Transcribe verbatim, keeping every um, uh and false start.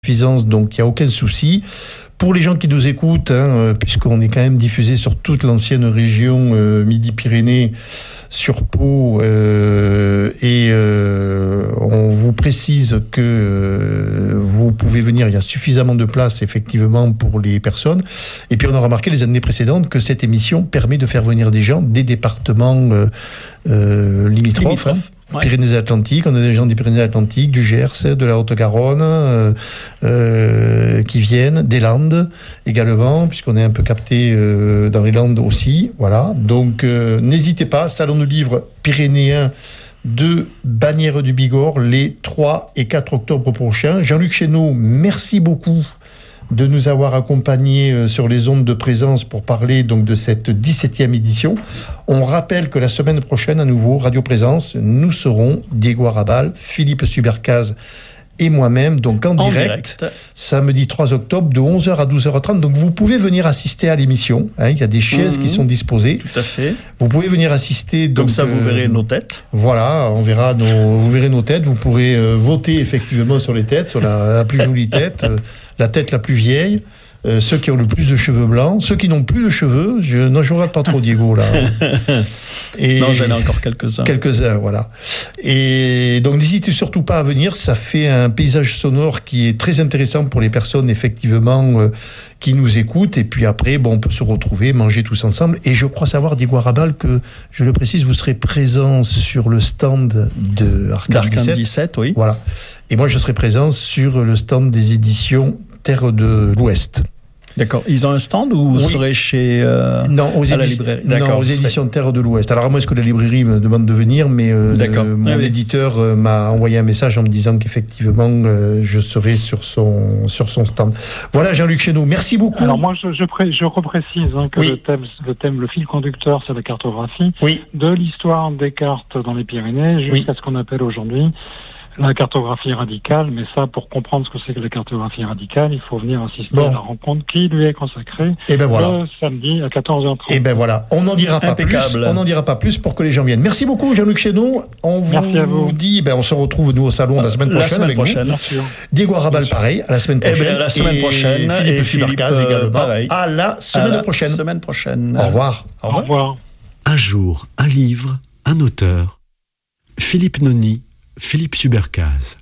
suffisance, donc il n'y a aucun souci. Pour les gens qui nous écoutent, hein, puisqu'on est quand même diffusé sur toute l'ancienne région euh, Midi-Pyrénées, sur Pau, euh, et euh, on vous précise que euh, vous pouvez venir, il y a suffisamment de place effectivement pour les personnes. Et puis on a remarqué les années précédentes que cette émission permet de faire venir des gens des départements euh, euh, limitrophes. Limitrophes. Ouais. Pyrénées-Atlantiques, on a des gens des Pyrénées-Atlantiques, du Gers, de la Haute-Garonne, euh, euh, qui viennent, des Landes également, puisqu'on est un peu capté euh, dans les Landes aussi. Voilà. Donc, euh, n'hésitez pas, Salon du livre pyrénéen de Bagnères du Bigorre, les trois et quatre octobre prochains. Jean-Luc Chesneau, merci beaucoup de nous avoir accompagnés sur les ondes de présence pour parler donc de cette dix-septième édition. On rappelle que la semaine prochaine, à nouveau, Radio Présence, nous serons Diego Arrabal, Philippe Subercaz et moi-même, donc en, en direct, direct, samedi trois octobre, de onze heures à douze heures trente. Donc vous pouvez venir assister à l'émission. Hein, il y a des chaises mmh, qui sont disposées. Tout à fait. Vous pouvez venir assister. Donc, Comme ça, vous euh, verrez nos têtes. Voilà, on verra nos, vous verrez nos têtes. Vous pourrez euh, voter effectivement sur les têtes, sur la, la plus jolie tête, euh, la tête la plus vieille. Euh, ceux qui ont le plus de cheveux blancs, ceux qui n'ont plus de cheveux, je, non, je regarde pas trop Diego là. Et non, j'en ai encore quelques-uns. Quelques-uns, voilà. Et donc n'hésitez surtout pas à venir, ça fait un paysage sonore qui est très intéressant pour les personnes effectivement euh, qui nous écoutent. Et puis après, bon, on peut se retrouver, manger tous ensemble. Et je crois savoir, Diego Arrabal, que je le précise, vous serez présent sur le stand de Arcane dix-sept. dix-sept, oui. Voilà. Et moi, je serai présent sur le stand des éditions Terre de l'Ouest. D'accord. Ils ont un stand ou vous oui. serez chez euh, non, aux à édi- la librairie Non, aux éditions Terre de l'Ouest. Alors à moins que la librairie me demande de venir, mais euh, euh, mon ah, oui. éditeur euh, m'a envoyé un message en me disant qu'effectivement euh, je serai sur son sur son stand. Voilà, Jean-Luc Chesneau, merci beaucoup. Alors moi je je, pré- je reprécise hein, que oui. le thème le thème le fil conducteur c'est la cartographie oui. de l'histoire des cartes dans les Pyrénées jusqu'à oui. ce qu'on appelle aujourd'hui la cartographie radicale, mais ça, pour comprendre ce que c'est que la cartographie radicale, il faut venir assister bon. à la rencontre qui lui est consacrée et ben voilà. le samedi à quatorze heures trente. Et ben voilà, on n'en dira pas Impeccable. plus. On n'en dira pas plus pour que les gens viennent. Merci beaucoup, Jean-Luc Chesneau. On vous, vous dit, ben on se retrouve nous au salon la semaine prochaine. La semaine avec prochaine. Vous. Diego Arrabal, pareil, à la semaine prochaine. Et ben, la semaine et prochaine. Philippe et Philippe Subercaz également. Pareil. À la semaine à la prochaine. Semaine prochaine. Au revoir. Au revoir. Au revoir. Un jour, un livre, un auteur. Philippe Noni, Philippe Subercaz.